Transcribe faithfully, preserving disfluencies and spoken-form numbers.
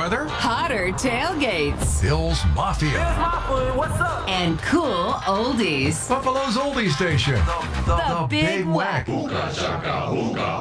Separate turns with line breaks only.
weather,
hotter tailgates,
Bill's Mafia,
Here's my food. What's up?
and cool oldies.
Buffalo's oldie station,
The Big
Whack.
Whack.